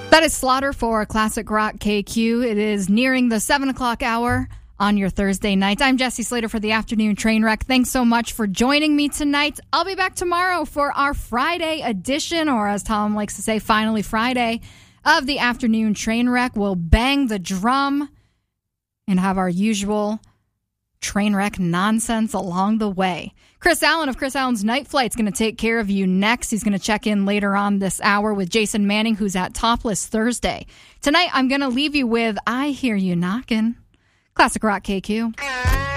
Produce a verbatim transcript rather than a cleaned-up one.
That is Slaughter for Classic Rock K Q. It is nearing the seven o'clock hour on your Thursday night. I'm Jesse Slater for the Afternoon Train Wreck. Thanks so much for joining me tonight. I'll be back tomorrow for our Friday edition, or as Tom likes to say, finally Friday, of the Afternoon Train Wreck. We'll bang the drum and have our usual train wreck nonsense along the way. Chris Allen of Chris Allen's Night Flight is going to take care of you next. He's going to check in later on this hour with Jason Manning, who's at Topless Thursday. Tonight, I'm going to leave you with I Hear You Knockin'. Classic Rock K Q.